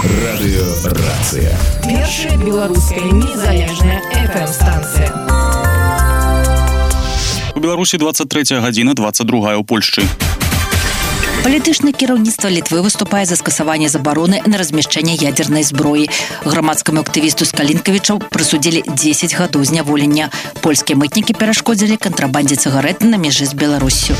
Радыёрацыя. Першая беларуская незалежная FM-станцыя. У Беларусі 23 гадзіна, 22 ў Польшчы. Палітычнае кіраўніцтва Літвы выступае за скасаванне забароны на размяшчэнне ядзернай зброі. Грамадскаму актывісту Скалінкавічу прысудзілі 10 гадоў зняволення. Польскія мытнікі перашкодзілі кантрабандзе цыгарэт на мяжы з Беларуссю.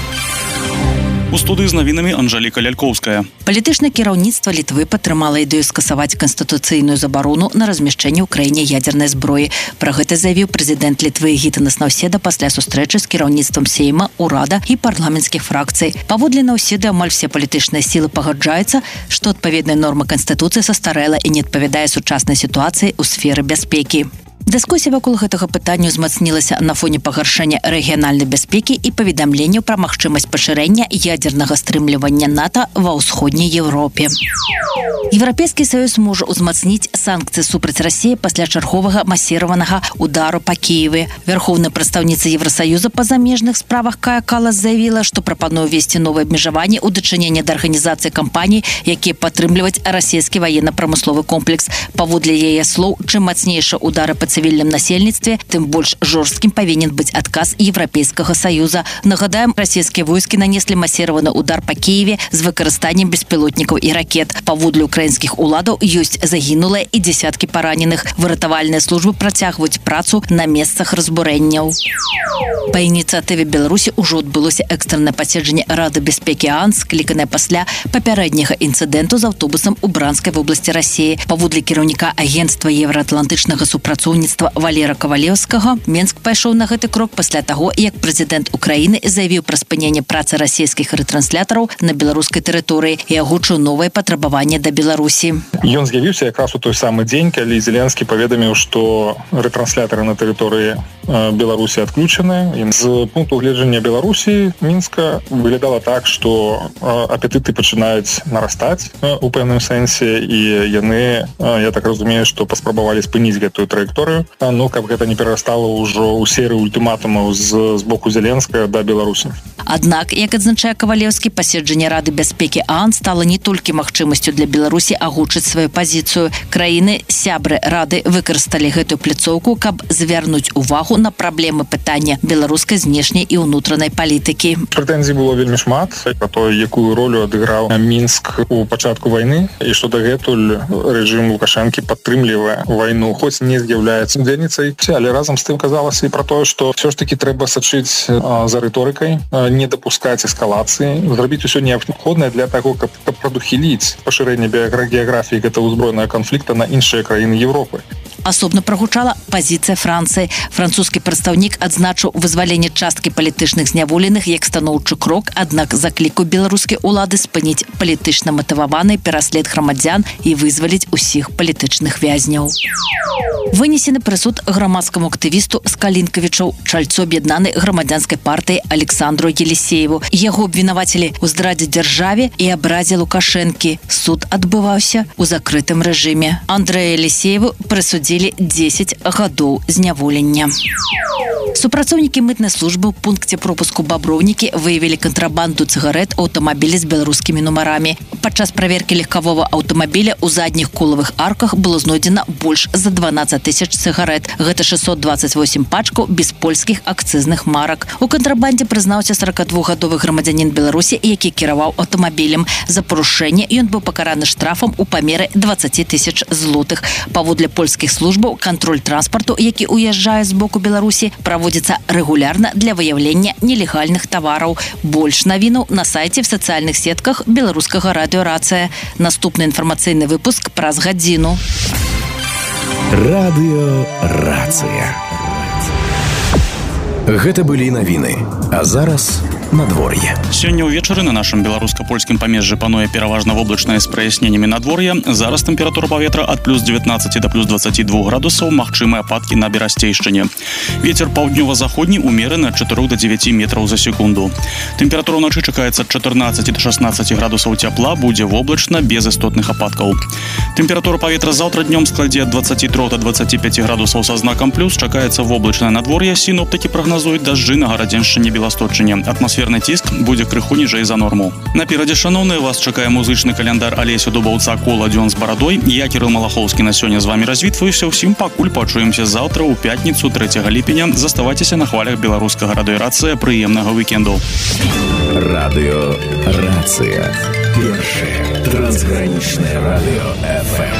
У студыі з навінамі Анжэліка Лялькоўская. Палітычнае кіраўніцтва Літвы падтрымала ідэю скасаваць канстытуцыйную забарону на размяшчэнне ў краіне ядзернай зброі. Пра гэта заявіў прэзідэнт Літвы Гітанас Наўседа пасля сустрэчы з кіраўніцтвам Сейма, урада і парламенцкіх фракцый. Паводле Наўседы амаль все палітычныя сілы пагаджаюцца, што адпаведная норма канстытуцыі састарэла і не адпавядае сучаснай сітуацыі ў сферы бяспекі. Дыскусія вакол гэтага пытання ўзмацнілася на фоне пагаршэння рэгіянальнай бяспекі і паведамленняў пра магчымасць пашырэння ядзернага стрымлівання НАТО ва ўсходняй Еўропе. Еўрапейскі саюз можа ўзмацніць санкцыі супраць Расіі пасля чарговага масіраванага удару па Кіеве. Вярхоўная прадстаўніца Еўрасаюза па замежных справах Кая Калас заявіла, што прапануе ввесці новыя абмежаванні ў дачыненні да арганізацыі кампаній, якія падтрымліваюць расійскі ваенна-прамысловы комплекс. Паводле яе слоў, чым мацнейшы удары па цывільным насельніцтве, тым больш жорсткім павінен быць адказ Еўрапейскага саюза. Нагадаем, расійскія войскі нанеслі масіраваны удар па Кіеве з выкарыстаннем беспілотнікаў і ракет. Паводле украінскіх уладаў ёсць загінулыя і дзесяткі параненых. Выратавальныя службы працягваюць працу на месцах разбурэнняў. Па ініцыятыве Беларусі ўжо адбылося экстраннае паседжанне Рады бяспекі ААН, скліканае пасля папярэдняга інцыдэнту з аўтобусам у Бранскай вобласці Расіі. Паводле кіраўніка агенцтва еўраатлантычнага супрацоўніцтва Валера Кавалеўскага, Менск пайшоў на гэты крок пасля таго, як прэзідэнт Украіны заявіў пра спыненне працы расійскіх рэтранслятораў на беларускай тэрыторыі і агучыў новае патрабаванне да Беларусі. Ён з'явіўся якраз у той самы дзень, калі Зеленскі паведаміў, што рэтранслятары на тэрыторыі Беларусі адключаны. І з пункту гледжання Беларусі, Мінска, выглядала так, што апетыты пачынаюць нарастаць у пэўным сэнсе, і яны, я так разумею, што паспрабавалі спыніць гэтую траекторыю, каб гэта не перарастала ўжо ў серыю ультыматумаў з боку Зеленскага да Беларусі. Аднак, як адзначае Кавалеўскі, паседжанне Рады бяспекі ААН стала не толькі магчымасцю для Беларусі агучыць сваю пазіцыю. Краіны-сябры Рады выкарысталі гэтую пляцоўку, каб звярнуць увагу на праблемы пытання беларускай знешняй і ўнутранай палітыкі. Прэтэнзій было вельмі шмат пра тое, якую ролю адыграў Мінск у пачатку вайны, і што дагэтуль рэжым Лукашэнкі падтрымлівае вайну, хоць не з'яўляецца удзельніцай, але разам з тым казалася і пра тое, што ўсё ж такі трэба сачыць за рыторыкай, не дапускаць эскалацыі, зрабіць усё неабходнае для таго, каб прадухіліць пашырэнне геаграфіі гэтага ўзброенага канфлікта на іншыя краіны Еўропы. Асобна прагучала пазіцыя Францыі. Французскі прадстаўнік адзначыў вызваленне часткі палітычных зняволеных як станоўчы крок, аднак заклікаў беларускія ўлады спыніць палітычна матываваны пераслед грамадзян і вызваліць усіх палітычных вязняў. Вынесены прысуд грамадскаму актывісту Скалінкавічу, чальцу аб'яднанай грамадзянскай партыі Александру Елисееву. Яго абвінавацілі ў здрадзе дзяржаве і абразе Лукашэнкі. Суд адбываўся ў закрытым рэжыме. Андрэю Елисееву прысудзілі 10 гадоў зняволення. Супрацоўнікі мытнай службы ў пункце пропуску Баброўнікі выявілі кантрабанду цыгарэт у аўтамабілі з беларускімі нумарамі. Падчас праверкі легкавога аўтамабіля ў задніх кулавых арках было знойдзена больш за 12 тысяч цыгарэт. Гэта 628 пачкаў без польскіх акцызных марак. У кантрабандзе прызнаўся 42-гадовы грамадзянін Беларусі, які кіраваў аўтамабілем. За парушэнне ён быў пакараны штрафам у памеры 20 тысяч злотых. Паводле польскіх службаў, кантроль транспарту, які уязджае з боку Беларусі, праводзіцца рэгулярна для выяўлення нелегальных тавараў. Больш навінаў на сайце в сацыяльных сетках беларускага радыёрацыя. Наступны інфармацыйны выпуск праз гадзіну. Радыёрацыя. Гэта былі навіны. А зараз надвор'е. Сёння ўвечары на нашым беларуска-польскім памежжы пануе пераважна воблачнае з праясненнямі надвор'я. Зараз тэмпература паветра ад плюс 19 да плюс 22 градусаў, магчымыя ападкі на берасцейшчыне. Вецер паўднёва-заходні умераны ад 4 до 9 метраў за секунду. Тэмпература ўначы чакаецца ад 14 до 16 градусаў цяпла, будзе воблачна без істотных ападкаў. Тэмпература паветра заўтра днём складзе ад 23 до 25 градусаў са знакам плюс, чакаецца воблачнае надвор'е. Сіноптыкі прагназуюць дажджы на Гарадзеншчыне, Беласточчыне. Атмасфера атмасферны ціск будзе крыху ніжэй за норму. Наперадзе, шаноўныя, вас чакае музычны каляндар Алеся Дубаўца «Кола дзён з барадой». Я, Кірыл Малахоўскі, на сёння з вамі развітваюся. Усім пакуль пачуемся заўтра ў пятніцу 3 ліпеня. Заставайцеся на хвалях беларускага радыёрацыя. Прыемнага вікенду. Радиорация. Первое трансграничное радио ФМ.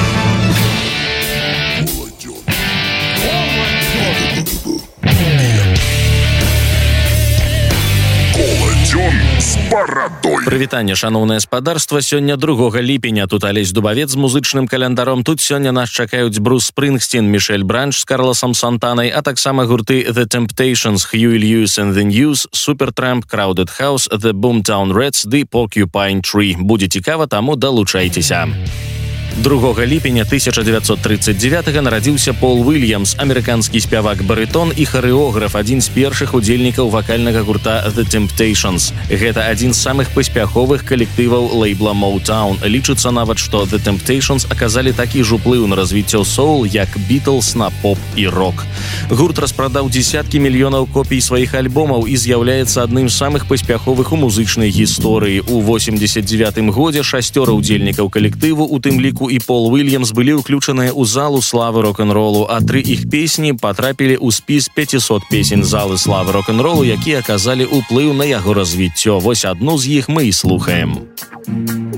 Прывітанне, шаноўнае спадарства. Сёння 2 ліпеня. Тут Алесь Дубавец з музычным календаром. Тут сёння нас чакаюць Брус Спрынгстин, Мішель Бранч з Карласом Сантанай, а таксама гурты The Temptations, Huey Lewis and the News, Supertramp, Crowded House, The Boomtown Rats, The Porcupine Tree. Будзе цікава, таму далучайцеся. 2 ліпеня 1939 нарадзіўся Пол Уильямс, амерыканскі спявак-барытон і харэограф, адзін з першых удзельнікаў вакальнага гурта The Temptations. Гэта адзін з самых паспяховых калектываў лейбла Motown. Лічыцца нават, што The Temptations аказалі такі ж уплыў на развіццё соул, як Beatles на поп і рок. Гурт распрадаў дзесяткі мільёнаў копій сваіх альбомаў і з'яўляецца адным з самых паспяховых у музычнай гісторыі. У 89 годзе 6 удзельнікаў калектыву, у тым ліку і Пол Уильямс, былі ўключаныя ў залу славы рок-н-ролу, а 3 іх песні патрапілі ў спіс 500 песень залы славы рок-н-ролу, якія аказалі ўплыў на яго развіццё. Вось адну з іх мы і слухаем.